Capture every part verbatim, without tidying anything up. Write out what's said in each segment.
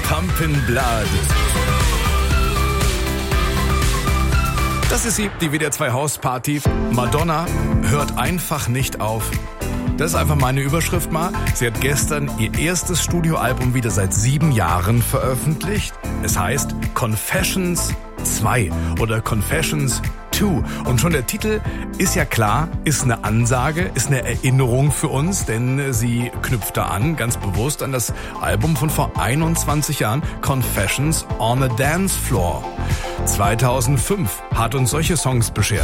Pumpin' Blood. Das ist sie, die W D R zwei Hausparty. Madonna hört einfach nicht auf. Das ist einfach meine Überschrift mal. Sie hat gestern ihr erstes Studioalbum wieder seit sieben Jahren veröffentlicht. Es heißt Confessions zwei oder Confessions zwei. Und schon der Titel ist ja klar, ist eine Ansage, ist eine Erinnerung für uns, denn sie knüpft da an, ganz bewusst an das Album von vor einundzwanzig Jahren, Confessions on a Dance Floor. zweitausendfünf hat uns solche Songs beschert.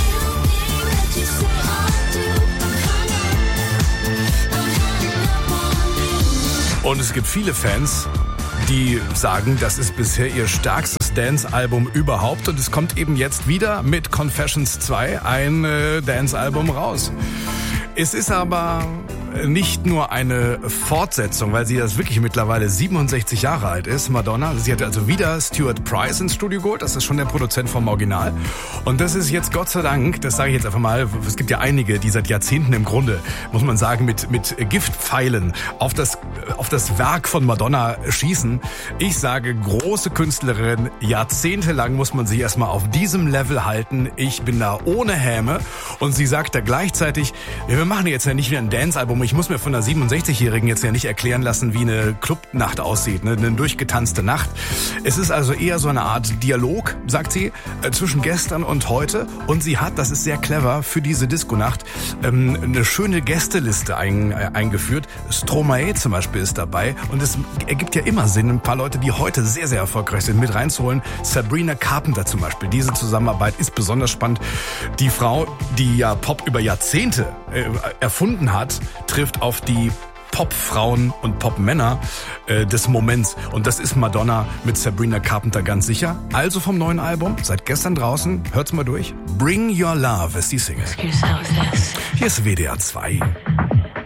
Und es gibt viele Fans, die sagen, das ist bisher ihr stärkstes Dance-Album überhaupt. Und es kommt eben jetzt wieder mit Confessions zwei ein äh, Dance-Album raus. Es ist aber nicht nur eine Fortsetzung, weil sie das wirklich mittlerweile siebenundsechzig Jahre alt ist, Madonna. Sie hat also wieder Stuart Price ins Studio geholt. Das ist schon der Produzent vom Original. Und das ist jetzt Gott sei Dank, das sage ich jetzt einfach mal, es gibt ja einige, die seit Jahrzehnten im Grunde, muss man sagen, mit mit Giftpfeilen auf das auf das Werk von Madonna schießen. Ich sage, große Künstlerin, jahrzehntelang muss man sie erstmal auf diesem Level halten. Ich bin da ohne Häme. Und sie sagt da gleichzeitig, wir machen jetzt ja nicht wieder ein Dance-Album. Ich muss mir von einer siebenundsechzigjährigen jetzt ja nicht erklären lassen, wie eine Clubnacht aussieht, ne? Eine durchgetanzte Nacht. Es ist also eher so eine Art Dialog, sagt sie, äh, zwischen gestern und heute. Und sie hat, das ist sehr clever, für diese Disco-Nacht ähm, eine schöne Gästeliste ein, äh, eingeführt. Stromae zum Beispiel ist dabei. Und es ergibt ja immer Sinn, ein paar Leute, die heute sehr, sehr erfolgreich sind, mit reinzuholen. Sabrina Carpenter zum Beispiel. Diese Zusammenarbeit ist besonders spannend. Die Frau, die ja Pop über Jahrzehnte äh, erfunden hat, trifft auf die Popfrauen und Popmänner äh, des Moments. Und das ist Madonna mit Sabrina Carpenter ganz sicher. Also vom neuen Album, seit gestern draußen, hört's mal durch. Bring Your Love ist die Single. Hier ist W D R zwei.